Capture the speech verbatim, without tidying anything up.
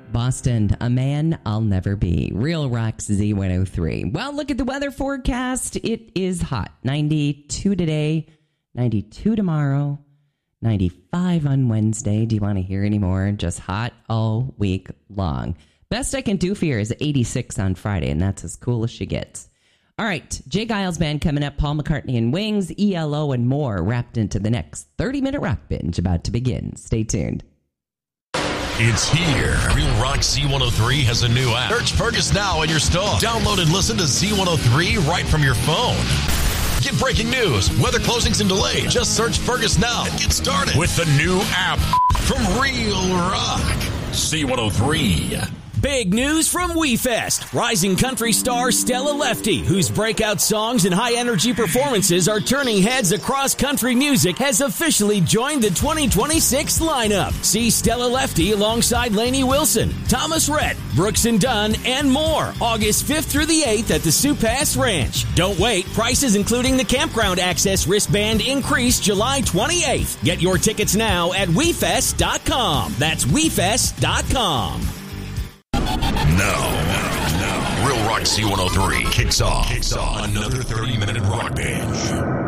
Boston, a man I'll never be. Real Rock Z one oh three. Well, look at the weather forecast. It is hot. ninety-two today, ninety-two tomorrow, ninety-five on Wednesday. Do you want to hear any more? Just hot all week long. Best I can do for you is eighty-six on Friday, and that's as cool as she gets. All right, Jay Giles Band coming up, Paul McCartney and Wings, E L O, and more wrapped into the next thirty-minute rock binge about to begin. Stay tuned. It's here. Real Rock Z one oh three has a new app. Search Fergus now in your store. Download and listen to Z one oh three right from your phone. Get breaking news, weather closings and delays. Just search Fergus now and get started with the new app from Real Rock Z one oh three. Big news from WeFest. Rising country star Stella Lefty, whose breakout songs and high-energy performances are turning heads across country music, has officially joined the twenty twenty-six lineup. See Stella Lefty alongside Lainey Wilson, Thomas Rhett, Brooks and Dunn, and more, August fifth through the eighth at the Sioux Pass Ranch. Don't wait. Prices including the campground access wristband increase July twenty-eighth. Get your tickets now at we fest dot com. That's we fest dot com. Now, now, Real Rock Z one oh three kicks off. Kicks off another thirty-minute rock binge.